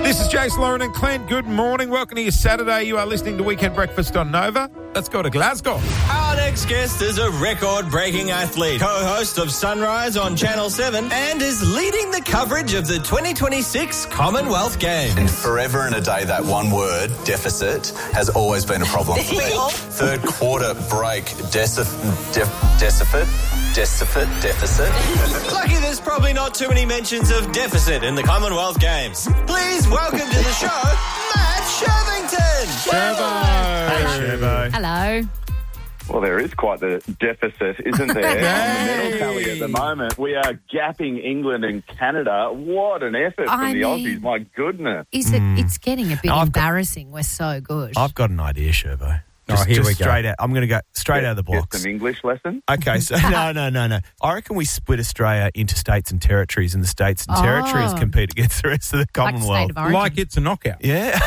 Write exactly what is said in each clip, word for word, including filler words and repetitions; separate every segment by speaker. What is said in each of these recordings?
Speaker 1: This is Jason Lauren and Clint. Good morning. Welcome to your Saturday. You are listening to Weekend Breakfast on Nova. Let's go to Glasgow.
Speaker 2: Our next guest is a record-breaking athlete, co-host of Sunrise on Channel seven, and is leading the coverage of the twenty twenty-six Commonwealth Games.
Speaker 3: And forever and a day, that one word, deficit, has always been a problem for me. Third quarter break, decif- de- decifit, decifit, deficit.
Speaker 2: Lucky there's probably not too many mentions of deficit in the Commonwealth Games. Please welcome to the show, Matt Shervington.
Speaker 1: Shervo.
Speaker 4: Hello. Hello.
Speaker 5: Well, there is quite the deficit, isn't there? On the medal tally at the moment, we are gapping England and Canada. What an effort from
Speaker 4: I
Speaker 5: the
Speaker 4: mean,
Speaker 5: Aussies, my goodness.
Speaker 4: Is it? It's getting a bit
Speaker 6: I've
Speaker 4: embarrassing. Got, We're so good.
Speaker 6: I've got an idea, Shervo.
Speaker 1: Oh, here
Speaker 6: just
Speaker 1: we go.
Speaker 6: Straight out. I'm going to go straight out of the blocks.
Speaker 5: Just some English lesson?
Speaker 6: Okay, so no, no, no, no. I reckon we split Australia into states and territories, and the states and
Speaker 4: Oh.
Speaker 6: territories compete against the rest of the
Speaker 4: like state
Speaker 6: Commonwealth.
Speaker 4: of origin.
Speaker 1: Like it's a knockout.
Speaker 6: Yeah.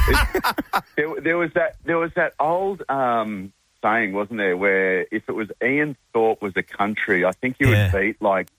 Speaker 5: There, there was that There was that old um, saying, wasn't there, where if it was Ian Thorpe was a country, I think you
Speaker 6: Yeah.
Speaker 5: would beat, like,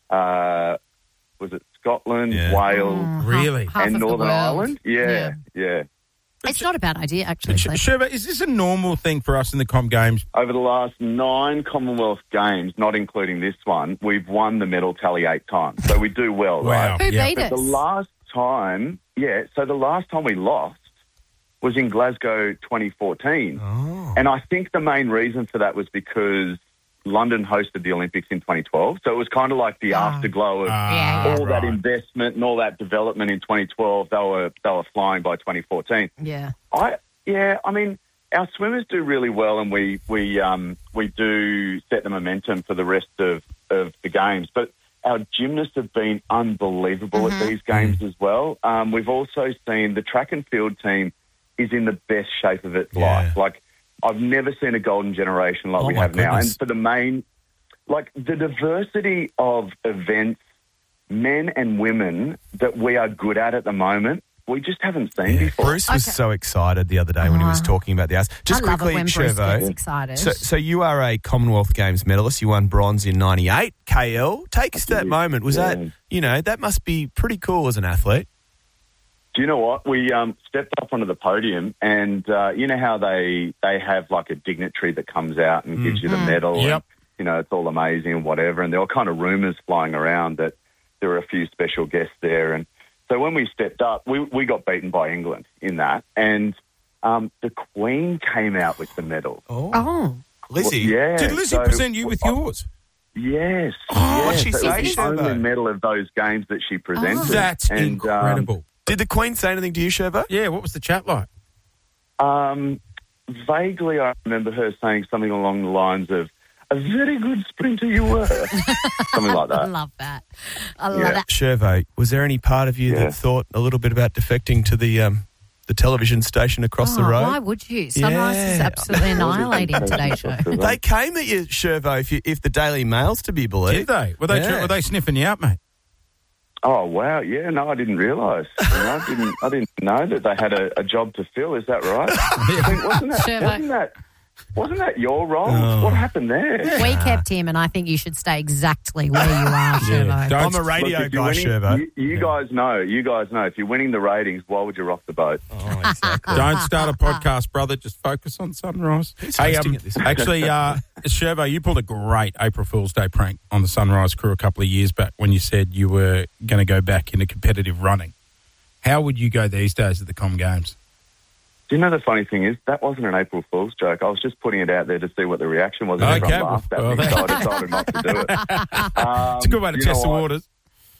Speaker 5: uh, was it Scotland,
Speaker 6: Yeah.
Speaker 5: Wales,
Speaker 4: Oh,
Speaker 1: Really?
Speaker 4: half, half
Speaker 5: and
Speaker 4: of the
Speaker 5: Northern
Speaker 4: world.
Speaker 5: Ireland? Yeah, yeah.
Speaker 4: It's not a bad idea, actually.
Speaker 1: Sh- Shervo, is this a normal thing for us in the Com Games?
Speaker 5: Over the last nine Commonwealth Games, not including this one, we've won the medal tally eight times. So we do well,
Speaker 1: Wow.
Speaker 5: right?
Speaker 4: Who
Speaker 1: Yeah.
Speaker 4: beat
Speaker 5: But
Speaker 4: us?
Speaker 5: the last time, yeah, so the last time we lost was in Glasgow twenty fourteen.
Speaker 6: Oh.
Speaker 5: And I think the main reason for that was because London hosted the Olympics in twenty twelve. So it was kind of like the afterglow of
Speaker 1: Ah,
Speaker 4: Yeah.
Speaker 5: all that
Speaker 1: right.
Speaker 5: investment and all that development in twenty twelve. They were they were flying by twenty fourteen.
Speaker 4: Yeah.
Speaker 5: I yeah, I mean, our swimmers do really well, and we we um we do set the momentum for the rest of, of the games. But our gymnasts have been unbelievable
Speaker 4: Mm-hmm.
Speaker 5: at these games as well. Um, we've also seen the track and field team is in the best shape of its
Speaker 6: Yeah.
Speaker 5: life. Like, I've never seen a golden generation like
Speaker 6: Oh,
Speaker 5: we
Speaker 6: my
Speaker 5: have now.
Speaker 6: goodness.
Speaker 5: And for the main, like the diversity of events, men and women, that we are good at at the moment, we just haven't seen
Speaker 6: Yeah.
Speaker 5: before.
Speaker 6: Bruce was
Speaker 4: Okay.
Speaker 6: so excited the other day when he was
Speaker 4: Oh.
Speaker 6: talking about the hours. Just
Speaker 4: I love
Speaker 6: quickly,
Speaker 4: it when Bruce
Speaker 6: Shervo.
Speaker 4: gets excited.
Speaker 6: So, so you are a Commonwealth Games medalist. You won bronze in ninety-eight. K L, take us to that
Speaker 5: did,
Speaker 6: moment. Was
Speaker 5: yeah.
Speaker 6: that, you know, that must be pretty cool as an athlete.
Speaker 5: Do you know what? We um, stepped up onto the podium, and uh, you know how they they have like a dignitary that comes out and gives you the medal.
Speaker 1: Yep.
Speaker 5: And, you know, it's all amazing and whatever. And there were kind of rumours flying around that there were a few special guests there. And so when we stepped up, we, we got beaten by England in that. And um, the Queen came out with the medal.
Speaker 6: Oh.
Speaker 4: oh.
Speaker 6: Lizzie.
Speaker 5: Yeah.
Speaker 1: Did Lizzie
Speaker 5: so-
Speaker 1: present you with yours?
Speaker 5: Yes.
Speaker 6: Oh, what'd
Speaker 5: yes.
Speaker 6: she
Speaker 5: It was
Speaker 6: say,
Speaker 5: the
Speaker 6: Shervo?
Speaker 5: only medal of those games that she presented.
Speaker 1: That's
Speaker 5: And, um,
Speaker 1: incredible.
Speaker 6: Did the Queen say anything to you, Shervo?
Speaker 1: Yeah, what was the chat like?
Speaker 5: Um, vaguely, I remember her saying something along the lines of, "A very good sprinter you were," something like
Speaker 4: I
Speaker 5: that.
Speaker 4: love that. I love
Speaker 5: Yeah.
Speaker 4: that.
Speaker 6: Shervo, was there any part of you
Speaker 5: Yeah.
Speaker 6: that thought a little bit about defecting to the um, the television station across the
Speaker 4: Oh,
Speaker 6: road?
Speaker 4: why would you? Sunrise is
Speaker 6: Yeah.
Speaker 4: absolutely annihilating today's show.
Speaker 6: They came at you, Shervo, if, you, if the Daily Mail's to be believed.
Speaker 1: Did they? Were they,
Speaker 6: Yeah.
Speaker 1: were they sniffing you out, mate?
Speaker 5: Oh wow, yeah, no, I didn't realise. You know, I didn't, I didn't know that they had a, a job to fill. Is that right? I think, wasn't that,
Speaker 4: Sure,
Speaker 5: wasn't that, wasn't that your role?
Speaker 6: Oh.
Speaker 5: What happened there?
Speaker 4: We kept him, and I think you should stay exactly where you are, Shervo.
Speaker 1: Don't-
Speaker 6: I'm a radio
Speaker 5: Look, if you're
Speaker 6: guy,
Speaker 5: winning-
Speaker 6: Shervo.
Speaker 5: You, you guys know, you guys know. If you're winning the ratings, why would you rock the boat?
Speaker 6: Oh, exactly.
Speaker 1: Don't start a podcast, brother. Just focus on Sunrise. Hey,
Speaker 6: hosting
Speaker 1: um,
Speaker 6: it this
Speaker 1: actually, uh, Shervo, you pulled a great April Fool's Day prank on the Sunrise crew a couple of years back when you said you were going to go back into competitive running. How would you go these days at the Com Games?
Speaker 5: Do you know the funny thing is, that wasn't an April Fool's joke. I was just putting it out there to see what the reaction was, and
Speaker 1: Okay,
Speaker 5: everyone laughed at
Speaker 1: well,
Speaker 5: me, so I
Speaker 1: that-
Speaker 5: decided not to do it. Um,
Speaker 1: It's a good way to
Speaker 5: you know
Speaker 1: test the
Speaker 5: what?
Speaker 1: waters.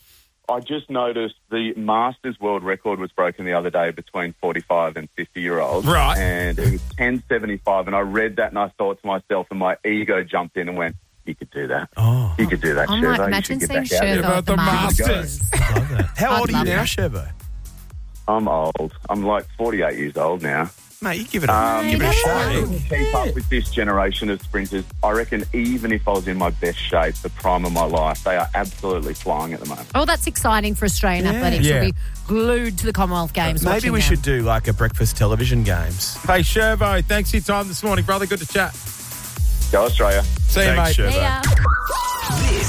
Speaker 5: I just noticed the Masters world record was broken the other day between forty-five and fifty-year-olds.
Speaker 1: Right.
Speaker 5: And it was ten seventy-five, and I read that and I thought to myself, and my ego jumped in and went, you could do that.
Speaker 6: Oh,
Speaker 5: You could do that,
Speaker 4: I
Speaker 5: Shervo.
Speaker 4: might
Speaker 5: You
Speaker 4: imagine
Speaker 5: should
Speaker 4: seeing
Speaker 5: get back out
Speaker 4: Shervo
Speaker 5: there.
Speaker 4: at the
Speaker 1: The Masters.
Speaker 4: Masters.
Speaker 6: I love that. How
Speaker 4: I'd
Speaker 6: old are you
Speaker 4: love
Speaker 6: now,
Speaker 4: that.
Speaker 6: Shervo?
Speaker 5: I'm old. I'm like forty-eight years old now.
Speaker 6: Mate, you give it a,
Speaker 5: Um,
Speaker 6: give it a
Speaker 5: I
Speaker 6: shot.
Speaker 5: couldn't keep up with this generation of sprinters. I reckon even if I was in my best shape, the prime of my life, they are absolutely flying at the moment.
Speaker 4: Oh, that's exciting for Australian
Speaker 6: Yeah.
Speaker 4: athletics.
Speaker 1: Yeah.
Speaker 4: We'll be glued to the Commonwealth Games.
Speaker 6: Maybe
Speaker 4: watching
Speaker 6: we
Speaker 4: them.
Speaker 6: should do like a breakfast television games.
Speaker 1: Hey, Shervo, thanks for your time this morning, brother. Good to chat.
Speaker 5: Go Australia.
Speaker 1: See you,
Speaker 6: Thanks,
Speaker 1: mate.
Speaker 6: Shervo.
Speaker 4: See ya.
Speaker 7: This is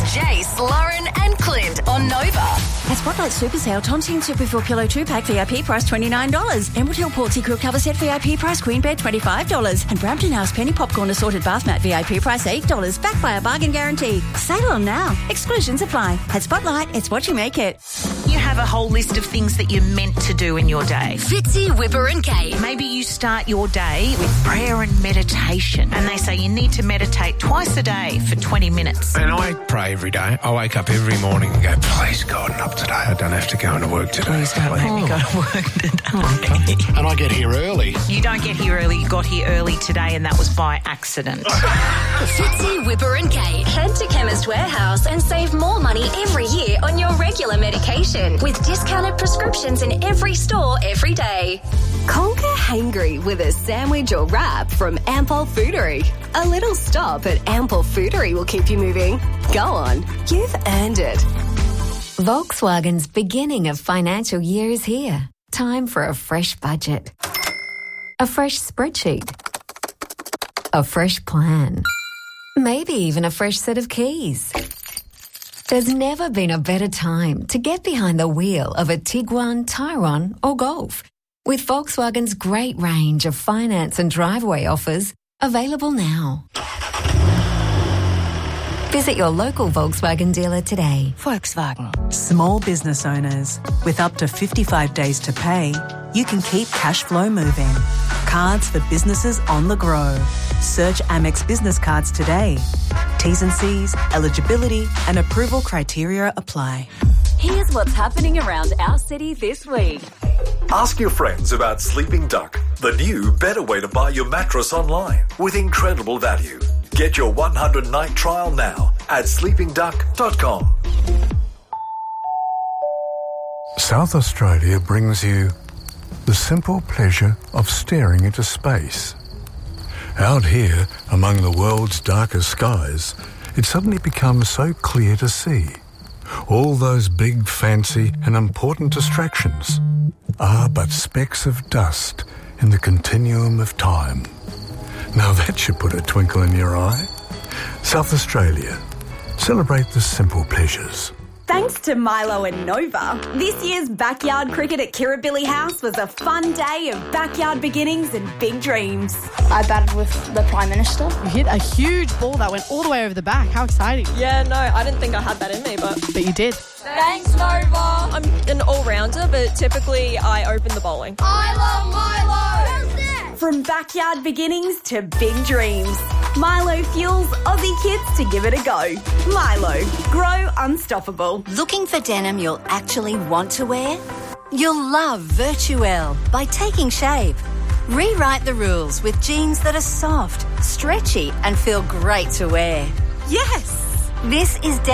Speaker 7: Jace, Lauren and Clint on Nova.
Speaker 8: At Spotlight Super Sale, Tontine Superfill Pillow two pack V I P price twenty-nine dollars. Emerald Hill Portsea Quilt Cover Set V I P price Queen Bed twenty-five dollars. And Brampton House Penny Popcorn Assorted Bath Mat V I P price eight dollars. Backed by a bargain guarantee. Sale on now. Exclusions apply. At Spotlight, it's what you make it.
Speaker 9: You have a whole list of things that you're meant to do in your day.
Speaker 7: Fitzy, Whipper and Kate.
Speaker 9: Maybe you start your day with prayer and meditation. And they say you need to meditate twice a day for twenty minutes.
Speaker 10: And I pray every day. I wake up every morning and go, please God, not today. I don't have to go into work today.
Speaker 9: Please don't let me go to work today.
Speaker 10: And I get here early.
Speaker 9: You don't get here early. You got here early today and that was by accident.
Speaker 7: Fitzy, Whipper and Kate. Head to Chemist Warehouse and save more money every year on your regular medication with discounted prescriptions in every store every day. Conquer hangry with a sandwich or wrap from Ampol Foodery. A little stop at Ampol Foodery will keep you moving. Go on, you've earned it.
Speaker 11: Volkswagen's beginning of financial year is here. Time for a fresh budget. A fresh spreadsheet. A fresh plan. Maybe even a fresh set of keys. There's never been a better time to get behind the wheel of a Tiguan, Tyrone or Golf. With Volkswagen's great range of finance and driveway offers available now. Visit your local Volkswagen dealer today.
Speaker 12: Volkswagen. Small business owners. With up to fifty-five days to pay, you can keep cash flow moving. Cards for businesses on the go. Search Amex Business Cards today. T's and C's, eligibility and approval criteria apply.
Speaker 7: Here's what's happening around our city this week.
Speaker 13: Ask your friends about Sleeping Duck, the new better way to buy your mattress online with incredible value. Get your one hundred night trial now at sleeping duck dot com.
Speaker 14: South Australia brings you the simple pleasure of staring into space. Out here, among the world's darkest skies, it suddenly becomes so clear to see. All those big, fancy and important distractions are but specks of dust in the continuum of time. Now that should put a twinkle in your eye. South Australia. Celebrate the simple pleasures.
Speaker 15: Thanks to Milo and Nova, this year's backyard cricket at Kirribilli House was a fun day of backyard beginnings and big dreams.
Speaker 16: I batted with the Prime Minister.
Speaker 17: You hit a huge ball that went all the way over the back. How exciting.
Speaker 18: Yeah, no, I didn't think I had that in me, but...
Speaker 17: But you did.
Speaker 18: Thanks, Nova. I'm an all-rounder, but typically I open the bowling.
Speaker 15: I love Milo! From backyard beginnings to big dreams, Milo fuels Aussie kids to give it a go. Milo, grow unstoppable.
Speaker 8: Looking for denim you'll actually want to wear? You'll love Virtuelle by taking shape. Rewrite the rules with jeans that are soft, stretchy and feel great to wear.
Speaker 15: Yes!
Speaker 8: This is denim.